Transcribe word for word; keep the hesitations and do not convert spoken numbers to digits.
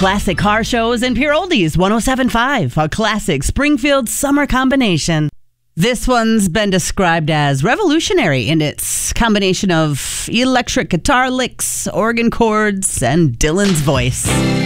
Classic car shows and pure oldies. one oh seven point five, a classic Springfield summer combination. This one's been described as revolutionary in its combination of electric guitar licks, organ chords, and Dylan's voice.